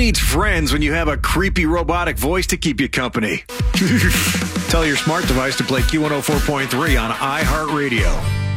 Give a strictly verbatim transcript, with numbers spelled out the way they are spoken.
needs friends when you have a creepy robotic voice to keep you company? Tell your smart device to play Q one oh four point three on iHeartRadio.